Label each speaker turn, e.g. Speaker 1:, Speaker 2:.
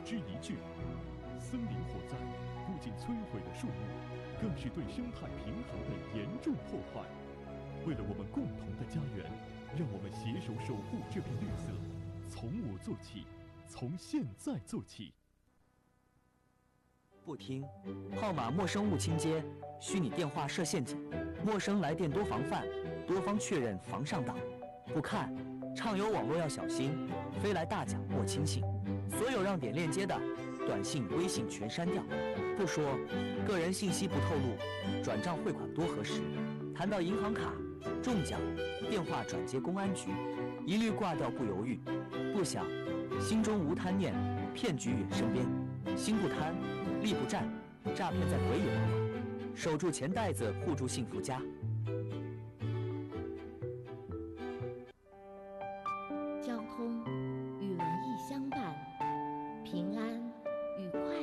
Speaker 1: 之一炬。森林火灾不仅摧毁了树木，更是对生态平衡的严重破坏。为了我们共同的家园，让我们携手守护这片绿色。从我做起，从现在做起。
Speaker 2: 不听，号码陌生勿倾接，虚拟电话设陷阱，陌生来电多防范，多方确认防上当。不看，畅游网络要小心，飞来大奖莫轻信。所有让点链接的短信、微信全删掉。不说，个人信息不透露，转账汇款多核实。谈到银行卡、中奖、电话转接公安局，一律挂掉不犹豫。不想，心中无贪念，骗局远身边。心不贪，力不战，诈骗在鬼眼。守住钱袋子，护住幸福家。